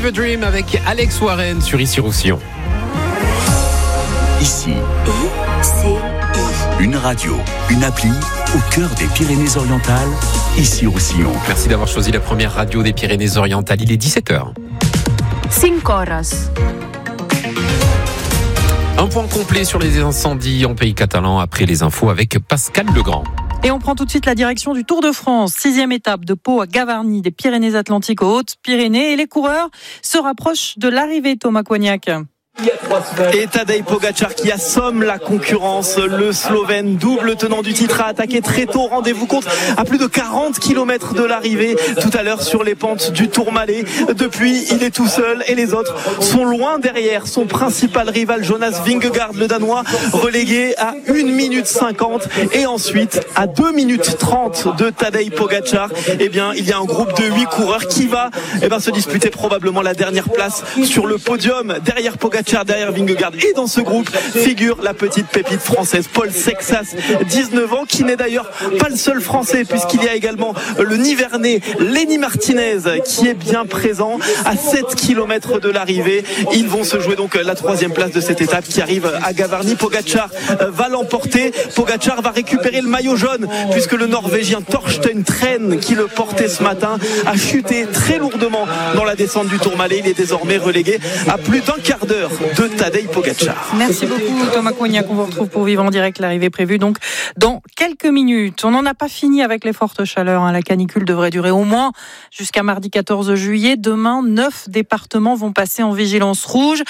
Live a Dream avec Alex Warren sur Ici Roussillon. Ici, une radio, une appli au cœur des Pyrénées-Orientales, Ici Roussillon. Merci d'avoir choisi la première radio des Pyrénées-Orientales. Il est 17h. 5 horas. Un point complet sur les incendies en pays catalan après les infos avec Pascal Legrand. Et on prend tout de suite la direction du Tour de France. 6e étape de Pau à Gavarnie, des Pyrénées-Atlantiques aux Hautes-Pyrénées. Et les coureurs se rapprochent de l'arrivée, Thomas Cognac. Et Tadej Pogačar qui assomme la concurrence. Le Slovène, double tenant du titre, a attaqué très tôt. Rendez-vous compte, à plus de 40 km de l'arrivée tout à l'heure sur les pentes du Tourmalet. Depuis, il est tout seul et les autres sont loin derrière son principal rival Jonas Vingegaard, le Danois, relégué à 1 minute 50 et ensuite à 2 minutes 30 de Tadej Pogačar. Eh bien, il y a un groupe de 8 coureurs qui va se disputer probablement la dernière place sur le podium derrière Pogačar, derrière Vingegaard. Et dans ce groupe figure la petite pépite française Paul Sexas, 19 ans, qui n'est d'ailleurs pas le seul français, puisqu'il y a également le Nivernais Lenny Martinez qui est bien présent à 7 km de l'arrivée. Ils vont se jouer donc la 3e place de cette étape qui arrive à Gavarnie. Pogačar va l'emporter. Pogačar va récupérer le maillot jaune, puisque le Norvégien Torstein Tren, qui le portait ce matin, a chuté très lourdement dans la descente du Tourmalet. Il est désormais relégué à plus d'un quart d'heure de Tadej Pogačar. Merci beaucoup Thomas Cognac. On vous retrouve pour vivre en direct. L'arrivée prévue donc dans quelques minutes. On n'en a pas fini avec les fortes chaleurs. La canicule devrait durer au moins jusqu'à mardi 14 juillet. Demain, 9 départements vont passer en vigilance rouge.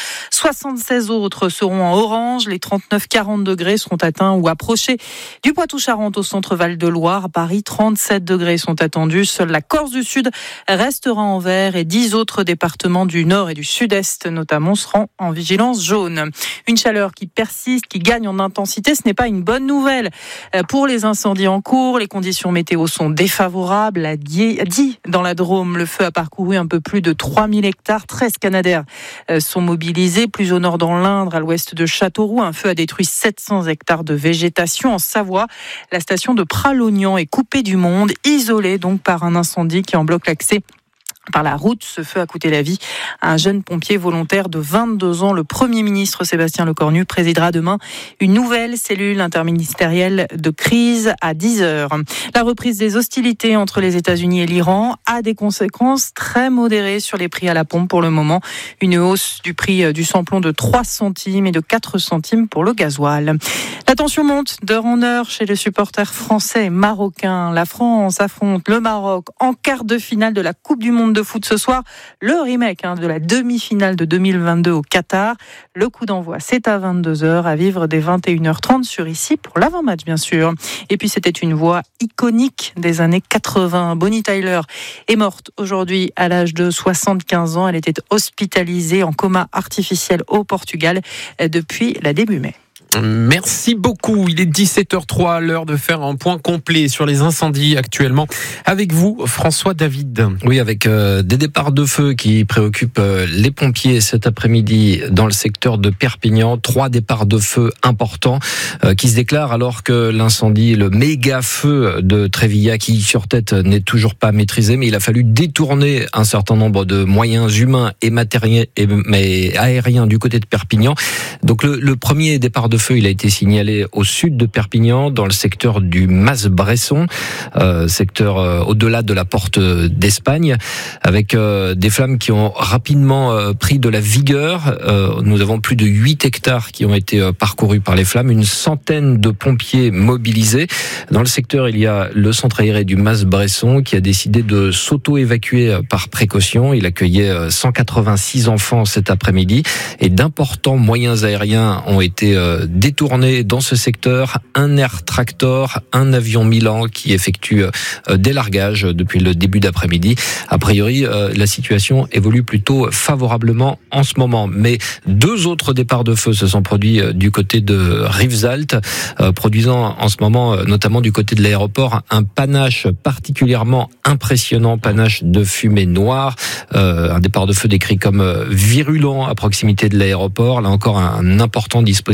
76 autres seront en orange. Les 39-40 degrés seront atteints ou approchés du Poitou-Charentes au centre Val-de-Loire. À Paris, 37 degrés sont attendus. Seule la Corse du Sud restera en vert et 10 autres départements du nord et du sud-est notamment seront en vigilance jaune. Une chaleur qui persiste, qui gagne en intensité, ce n'est pas une bonne nouvelle. Pour les incendies en cours, les conditions météo sont défavorables. À Die, dans la Drôme, le feu a parcouru un peu plus de 3000 hectares. 13 Canadair sont mobilisés. Plus au nord dans l'Indre, à l'ouest de Châteauroux, un feu a détruit 700 hectares de végétation. En Savoie, la station de Pralognan est coupée du monde, isolée donc par un incendie qui en bloque l'accès par la route. Ce feu a coûté la vie à un jeune pompier volontaire de 22 ans. Le Premier ministre Sébastien Lecornu présidera demain une nouvelle cellule interministérielle de crise à 10h. La reprise des hostilités entre les États-Unis et l'Iran a des conséquences très modérées sur les prix à la pompe pour le moment. Une hausse du prix du samplon de 3 centimes et de 4 centimes pour le gasoil. La tension monte d'heure en heure chez les supporters français et marocains. La France affronte le Maroc en quart de finale de la Coupe du Monde de foot ce soir, le remake de la demi-finale de 2022 au Qatar. Le coup d'envoi, c'est à 22h, à vivre dès 21h30 sur Ici pour l'avant-match bien sûr. Et puis c'était une voix iconique des années 80. Bonnie Tyler est morte aujourd'hui à l'âge de 75 ans. Elle était hospitalisée en coma artificiel au Portugal depuis la début mai. Merci beaucoup. Il est 17h03, l'heure de faire un point complet sur les incendies actuellement. Avec vous, François David. Oui, avec des départs de feu qui préoccupent les pompiers cet après-midi dans le secteur de Perpignan. 3 départs de feu importants qui se déclarent alors que l'incendie, le méga feu de Trévillac qui sur tête n'est toujours pas maîtrisé, mais il a fallu détourner un certain nombre de moyens humains et matériels mais aériens du côté de Perpignan. Donc le premier départ de feu, il a été signalé au sud de Perpignan, dans le secteur du Mas-Bresson, secteur au-delà de la porte d'Espagne, avec des flammes qui ont rapidement pris de la vigueur. Nous avons plus de 8 hectares qui ont été parcourus par les flammes, une centaine de pompiers mobilisés. Dans le secteur, il y a le centre aéré du Mas-Bresson qui a décidé de s'auto-évacuer par précaution. Il accueillait 186 enfants cet après-midi et d'importants moyens aériens ont été détournés dans ce secteur. Un Air Tractor, un avion Milan qui effectue des largages depuis le début d'après-midi. A priori, la situation évolue plutôt favorablement en ce moment. Mais 2 autres départs de feu se sont produits du côté de Rivesaltes, produisant en ce moment, notamment du côté de l'aéroport, un panache particulièrement impressionnant, panache de fumée noire. Un départ de feu décrit comme virulent à proximité de l'aéroport. Là encore, un important dispositif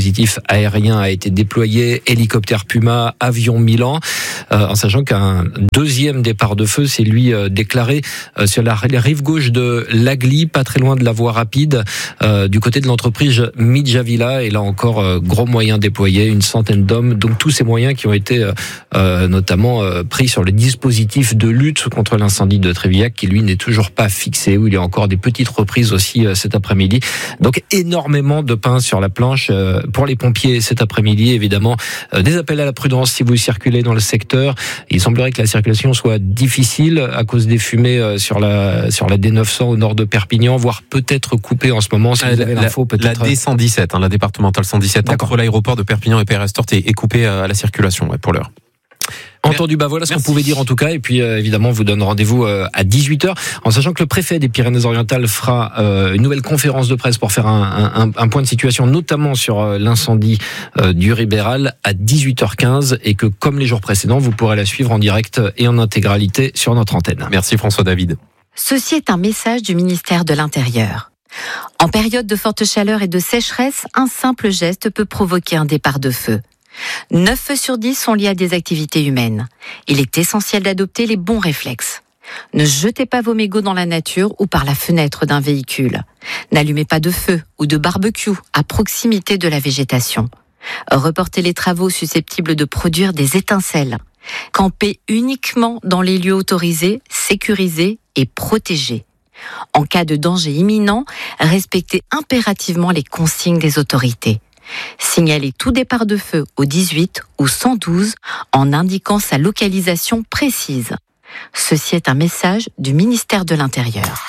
aérien a été déployé, hélicoptère Puma, avion Milan, en sachant qu'un deuxième départ de feu s'est lui déclaré sur la rive gauche de l'Agly, pas très loin de la voie rapide, du côté de l'entreprise Midjavila. Et là encore, gros moyens déployés, une centaine d'hommes. Donc tous ces moyens qui ont été notamment pris sur le dispositif de lutte contre l'incendie de Trévillac, qui lui n'est toujours pas fixé, où il y a encore des petites reprises aussi cet après-midi. Donc énormément de pain sur la planche pour les pompiers cet après-midi. Évidemment, des appels à la prudence si vous circulez dans le secteur. Il semblerait que la circulation soit difficile à cause des fumées sur la D900 au nord de Perpignan, voire peut-être coupée en ce moment. Si vous avez l'info, peut-être. La D117, la départementale 117, D'accord. entre l'aéroport de Perpignan et Peyrestorte est coupée à la circulation pour l'heure. Entendu, voilà ce qu'on pouvait dire en tout cas. Et puis évidemment, on vous donne rendez-vous à 18h, en sachant que le préfet des Pyrénées-Orientales fera une nouvelle conférence de presse pour faire un point de situation, notamment sur l'incendie du Ribéral à 18h15, et que comme les jours précédents, vous pourrez la suivre en direct et en intégralité sur notre antenne. Merci François David. Ceci est un message du ministère de l'Intérieur. En période de forte chaleur et de sécheresse, un simple geste peut provoquer un départ de feu. 9 feux sur 10 sont liés à des activités humaines. Il est essentiel d'adopter les bons réflexes. Ne jetez pas vos mégots dans la nature ou par la fenêtre d'un véhicule. N'allumez pas de feu ou de barbecue à proximité de la végétation. Reportez les travaux susceptibles de produire des étincelles. Campez uniquement dans les lieux autorisés, sécurisés et protégés. En cas de danger imminent, respectez impérativement les consignes des autorités. Signalez tout départ de feu au 18 ou 112 en indiquant sa localisation précise. Ceci est un message du ministère de l'Intérieur.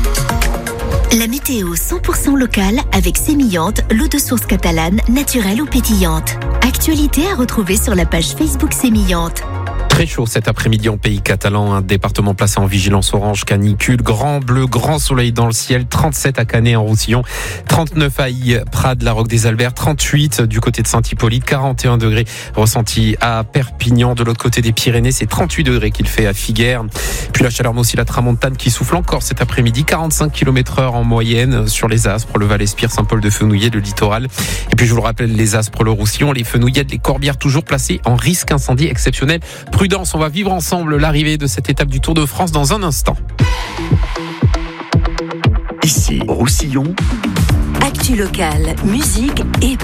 La météo 100% locale avec Sémillante, l'eau de source catalane, naturelle ou pétillante. Actualité à retrouver sur la page Facebook Sémillante. Très chaud cet après-midi en pays catalan, un département placé en vigilance orange canicule, grand bleu, grand soleil dans le ciel, 37 à Canet en Roussillon, 39 à Ailles, Prades, la Roque des Alberts, 38 du côté de Saint-Hippolyte, 41 degrés ressentis à Perpignan. De l'autre côté des Pyrénées, c'est 38 degrés qu'il fait à Figueres. Puis la chaleur, mais aussi la tramontane qui souffle encore cet après-midi, 45 km/h en moyenne sur les Aspres, le Val-Espire, Saint-Paul-de-Fenouillet, le littoral. Et puis je vous le rappelle, les Aspres, le Roussillon, les Fenouillettes, les Corbières toujours placés en risque incendie exceptionnel. Prudence, on va vivre ensemble l'arrivée de cette étape du Tour de France dans un instant. Ici, Roussillon. Actu locale, musique et